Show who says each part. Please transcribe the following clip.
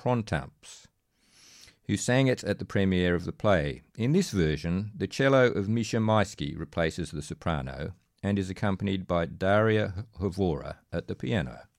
Speaker 1: Prontamps, who sang it at the premiere of the play. In this version, the cello of Misha Maisky replaces the soprano and is accompanied by Daria Havora at the piano.